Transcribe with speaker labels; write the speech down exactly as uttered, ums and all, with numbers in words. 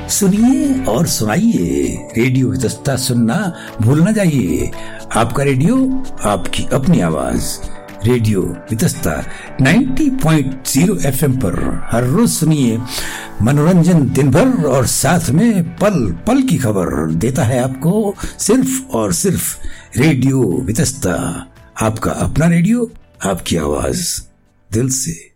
Speaker 1: सुनिए और सुनाइए, रेडियो वितस्ता सुनना भूल न जाइए। आपका रेडियो, आपकी अपनी आवाज, रेडियो वितस्ता नब्बे पॉइंट ज़ीरो एफएम पर हर रोज सुनिए। मनोरंजन दिन भर और साथ में पल पल की खबर देता है आपको सिर्फ और सिर्फ रेडियो वितस्ता। आपका अपना रेडियो, आपकी आवाज, दिल से।